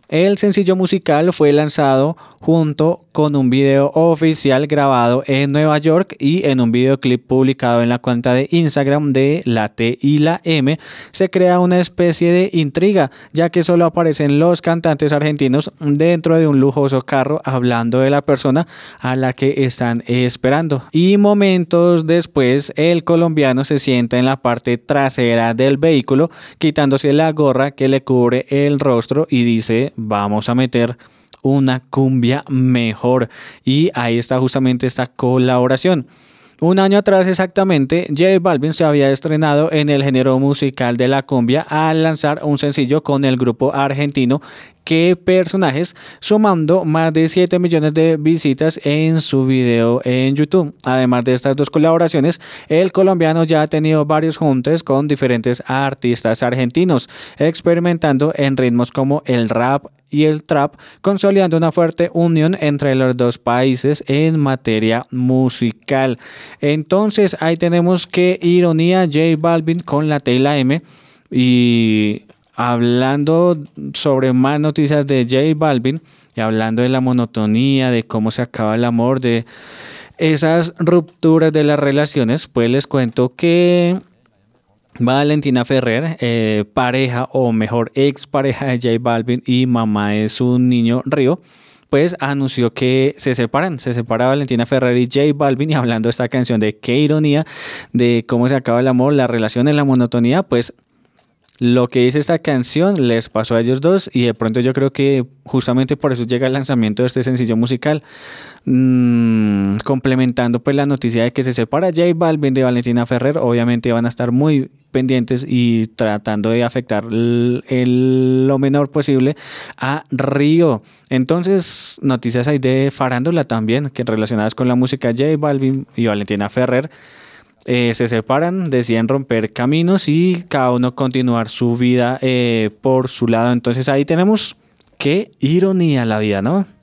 El sencillo musical fue lanzado junto con un video oficial grabado en Nueva York y en un videoclip publicado en la cuenta de Instagram de La T y la M. Se crea una especie de intriga, ya que solo aparecen los cantantes argentinos dentro de un lujoso carro hablando de la persona a la que están esperando. Y momentos después, el colombiano se sienta en la parte trasera del vehículo, quitándose la gorra que le cubre el rostro y dice: vamos a meter una cumbia mejor. Y ahí está justamente esta colaboración. Un año atrás exactamente, J Balvin se había estrenado en el género musical de la cumbia al lanzar un sencillo con el grupo argentino Qué Personajes, sumando más de 7 millones de visitas en su video en YouTube. Además de estas dos colaboraciones, el colombiano ya ha tenido varios juntes con diferentes artistas argentinos, experimentando en ritmos como el rap y el trap, consolidando una fuerte unión entre los dos países en materia musical. Entonces ahí tenemos que ironía, J Balvin con La T y la M. Y hablando sobre más noticias de J Balvin y hablando de la monotonía, de cómo se acaba el amor, de esas rupturas de las relaciones, pues les cuento que Valentina Ferrer, pareja o mejor ex pareja de J Balvin y mamá de su niño Río, pues anunció que se separa Valentina Ferrer y J Balvin. Y hablando de esta canción de qué ironía, de cómo se acaba el amor, la relación en la monotonía, pues lo que dice esta canción les pasó a ellos dos y de pronto yo creo que justamente por eso llega el lanzamiento de este sencillo musical, complementando pues la noticia de que se separa J Balvin de Valentina Ferrer. Obviamente van a estar muy pendientes y tratando de afectar lo menor posible a Río. Entonces, noticias hay de farándula también que relacionadas con la música. J Balvin y Valentina Ferrer se separan, deciden romper caminos y cada uno continuar su vida por su lado. Entonces ahí tenemos qué ironía la vida, ¿no?